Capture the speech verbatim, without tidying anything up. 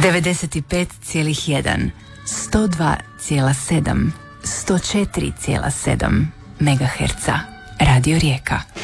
devedeset pet zarez jedan, sto dva zarez sedam, sto četiri zarez sedam megaherca. Radio Rijeka.